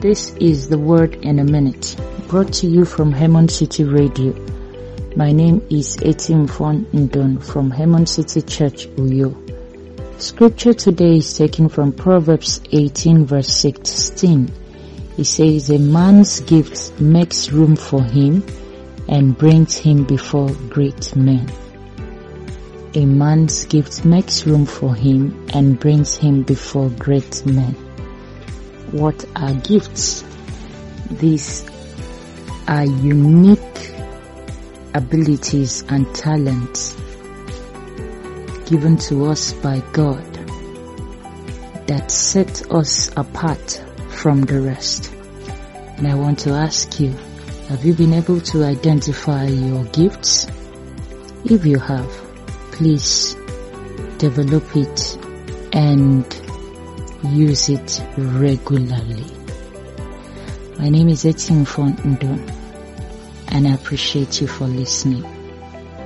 This is the Word in a Minute, brought to you from Hemon City Radio. My name is Etimfon Ndon from Hemon City Church, Uyo. Scripture today is taken from Proverbs 18 verse 16. It says, "A man's gift makes room for him and brings him before great men." A man's gift makes room for him and brings him before great men. What are gifts? These are unique abilities and talents given to us by God that set us apart from the rest. And I want to ask you, have you been able to identify your gifts? If you have, please develop it and use it regularly. My name is Etimfon Ndon, and I appreciate you for listening.